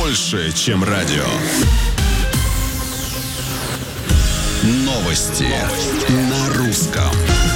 больше, чем радио. Новости на русском.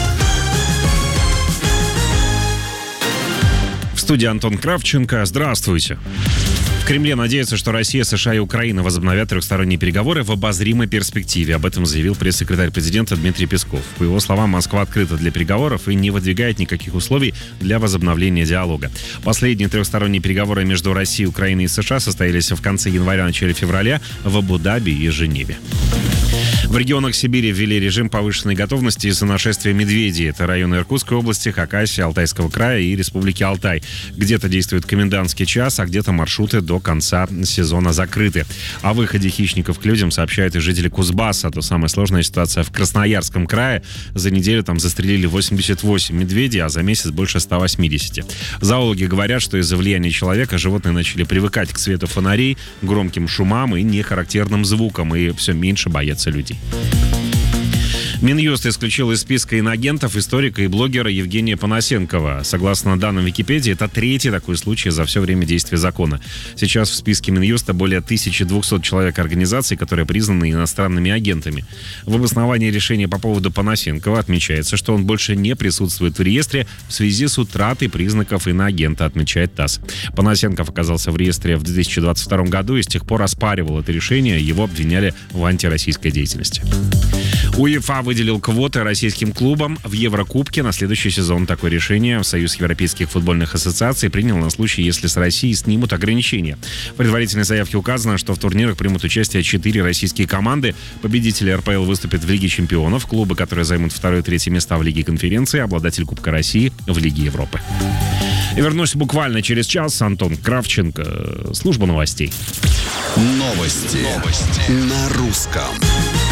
В студии Антон Кравченко. Здравствуйте. В Кремле надеются, что Россия, США и Украина возобновят трехсторонние переговоры в обозримой перспективе. Об этом заявил пресс-секретарь президента Дмитрий Песков. По его словам, Москва открыта для переговоров и не выдвигает никаких условий для возобновления диалога. Последние трехсторонние переговоры между Россией, Украиной и США состоялись в конце января-начале февраля в Абу-Даби и Женеве. В регионах Сибири ввели режим повышенной готовности из-за нашествия медведей. Это районы Иркутской области, Хакасии, Алтайского края и Республики Алтай. Где-то действует комендантский час, а где-то маршруты до конца сезона закрыты. О выходе хищников к людям сообщают и жители Кузбасса. То самая сложная ситуация в Красноярском крае. За неделю там застрелили 88 медведей, а за месяц больше 180. Зоологи говорят, что из-за влияния человека животные начали привыкать к свету фонарей, громким шумам и нехарактерным звукам, и все меньше боятся людей. Минюст исключил из списка иноагентов историка и блогера Евгения Панасенкова. Согласно данным Википедии, это третий такой случай за все время действия закона. Сейчас в списке Минюста более 1200 человек организаций, которые признаны иностранными агентами. В обосновании решения по поводу Панасенкова отмечается, что он больше не присутствует в реестре в связи с утратой признаков иноагента, отмечает ТАСС. Панасенков оказался в реестре в 2022 году и с тех пор оспаривал это решение. Его обвиняли в антироссийской деятельности. УЕФА выделил квоты российским клубам в Еврокубке на следующий сезон. Такое решение Союз европейских футбольных ассоциаций принял на случай, если с России снимут ограничения. В предварительной заявке указано, что в турнирах примут участие 4 российские команды. Победители РПЛ выступят в Лиге чемпионов, клубы, которые займут 2 и 3 места в Лиге конференции, обладатель Кубка России в Лиге Европы. И вернусь буквально через час. Антон Кравченко, служба новостей. Новости на русском.